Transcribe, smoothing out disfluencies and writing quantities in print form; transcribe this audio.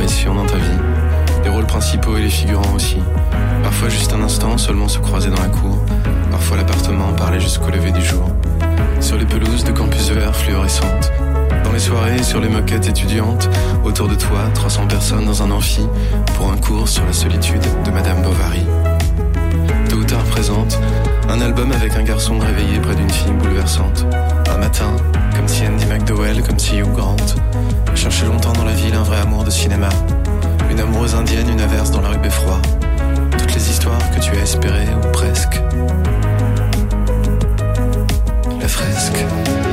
apparitions dans ta vie, les rôles principaux et les figurants aussi. Parfois juste un instant, seulement se croiser dans la cour. Parfois l'appartement parlait jusqu'au lever du jour. Sur les pelouses de campus vert fluorescentes, dans les soirées, sur les moquettes étudiantes, autour de toi, 300 personnes dans un amphi, pour un cours sur la solitude de Madame Bovary. Tôt ou tard présente, un album avec un garçon réveillé près d'une fille bouleversante. Un matin, comme si Andy McDowell, comme si Hugh Grant, cherchait longtemps dans la ville un vrai amour de cinéma. Une amoureuse indienne, une averse dans la rue Beffroi. Toutes les histoires que tu as espérées, ou presque. La fresque.